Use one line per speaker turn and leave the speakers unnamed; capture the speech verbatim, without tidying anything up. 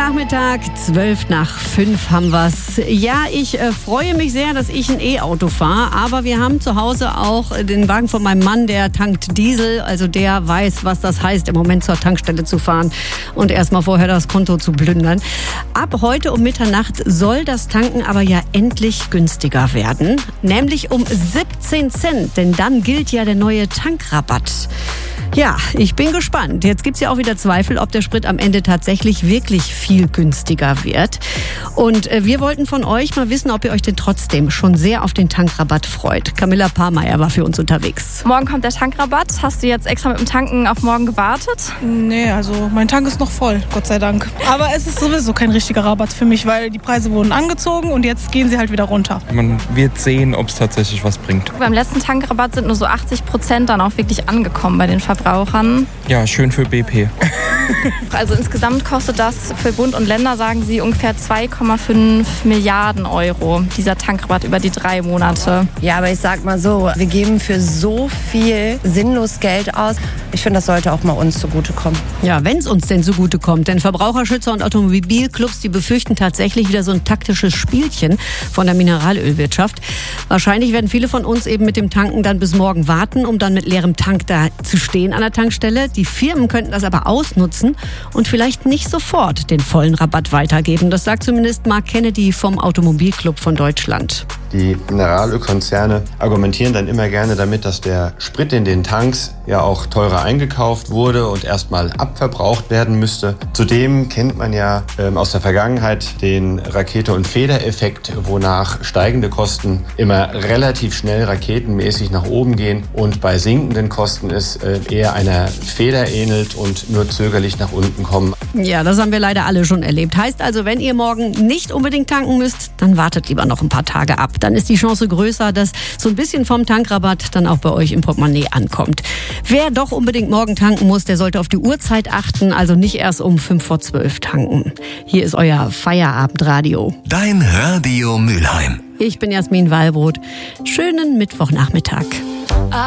Mittwochnachmittag, zwölf nach fünf haben wir's. Ja, ich äh, freue mich sehr, dass ich ein E-Auto fahre, aber wir haben zu Hause auch den Wagen von meinem Mann, der tankt Diesel, also der weiß, was das heißt, im Moment zur Tankstelle zu fahren und erstmal vorher das Konto zu plündern. Ab heute um Mitternacht soll das Tanken aber ja endlich günstiger werden, nämlich um siebzehn Cent, denn dann gilt ja der neue Tankrabatt. Ja, ich bin gespannt. Jetzt gibt's ja auch wieder Zweifel, ob der Sprit am Ende tatsächlich wirklich viel günstiger wird. Und äh, wir wollten von euch mal wissen, ob ihr euch denn trotzdem schon sehr auf den Tankrabatt freut. Camilla Pahrmeier war für uns unterwegs.
Morgen kommt der Tankrabatt. Hast du jetzt extra mit dem Tanken auf morgen gewartet?
Nee, also mein Tank ist noch voll, Gott sei Dank. Aber es ist sowieso kein richtiger Rabatt für mich, weil die Preise wurden angezogen und jetzt gehen sie halt wieder runter.
Man wird sehen, ob es tatsächlich was bringt.
Beim letzten Tankrabatt sind nur so achtzig Prozent dann auch wirklich angekommen bei den Verbrauchern.
Ja, schön für B P.
Also insgesamt kostet das für Bund und Länder, sagen sie, ungefähr zwei Komma fünf Milliarden Euro, dieser Tankrabatt über die drei Monate.
Ja, aber ich sag mal so, wir geben für so viel sinnlos Geld aus. Ich finde, das sollte auch mal uns zugutekommen.
Ja, wenn es uns denn zugutekommt. Denn Verbraucherschützer und Automobilclubs, die befürchten tatsächlich wieder so ein taktisches Spielchen von der Mineralölwirtschaft. Wahrscheinlich werden viele von uns eben mit dem Tanken dann bis morgen warten, um dann mit leerem Tank da zu stehen an der Tankstelle. Die Firmen könnten das aber ausnutzen und vielleicht nicht sofort den vollen Rabatt weitergeben. Das sagt zumindest Mark Kennedy vom Automobilclub von Deutschland.
Die Mineralölkonzerne argumentieren dann immer gerne damit, dass der Sprit in den Tanks ja auch teurer eingekauft wurde und erstmal abverbraucht werden müsste. Zudem kennt man ja ähm, aus der Vergangenheit den Rakete- und Federeffekt, wonach steigende Kosten immer relativ schnell raketenmäßig nach oben gehen und bei sinkenden Kosten es äh, eher einer Feder ähnelt und nur zögerlich nach unten kommen.
Ja, das haben wir leider alle schon erlebt. Heißt also, wenn ihr morgen nicht unbedingt tanken müsst, dann wartet lieber noch ein paar Tage ab. Dann ist die Chance größer, dass so ein bisschen vom Tankrabatt dann auch bei euch im Portemonnaie ankommt. Wer doch unbedingt morgen tanken muss, der sollte auf die Uhrzeit achten, also nicht erst um fünf vor zwölf tanken. Hier ist euer Feierabendradio.
Dein Radio Mülheim.
Ich bin Jasmin Wallbrot. Schönen Mittwochnachmittag.